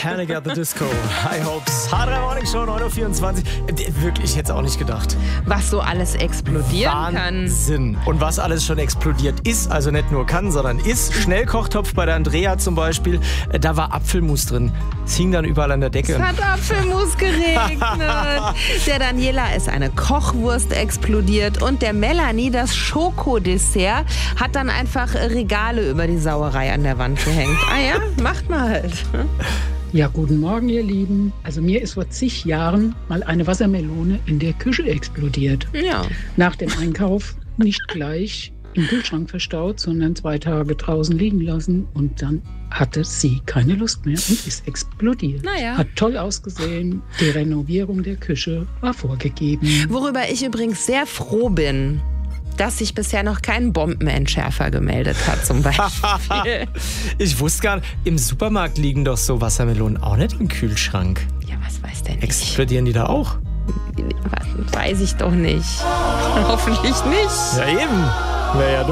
Panic at the Disco. High Hopes. H3 Morning Show, 9.24 Uhr. Wirklich, ich hätte es auch nicht gedacht. Was so alles explodieren Wahnsinn. Und was alles schon explodiert ist, also nicht nur kann, sondern ist. Schnellkochtopf bei der Andrea zum Beispiel, da war Apfelmus drin. Es hing dann überall an der Decke. Es hat Apfelmus geregnet. Der Daniela ist eine Kochwurst explodiert und der Melanie das Schokodessert hat dann einfach Regale über die Sauerei an der Wand gehängt. Ah ja, macht mal halt. Ja, guten Morgen, ihr Lieben. Also mir ist vor zig Jahren mal eine Wassermelone in der Küche explodiert. Ja. Nach dem Einkauf nicht gleich im Kühlschrank verstaut, sondern 2 Tage draußen liegen lassen und dann hatte sie keine Lust mehr und ist explodiert. Naja. Hat toll ausgesehen. Die Renovierung der Küche war vorgegeben. Worüber ich übrigens sehr froh bin, dass sich bisher noch kein Bombenentschärfer gemeldet hat, zum Beispiel. Ich wusste gar nicht, im Supermarkt liegen doch so Wassermelonen auch nicht im Kühlschrank. Ja, was weiß der nicht? Explodieren die da auch? Weiß ich doch nicht. Hoffentlich nicht. Ja, eben. Wäre ja doof.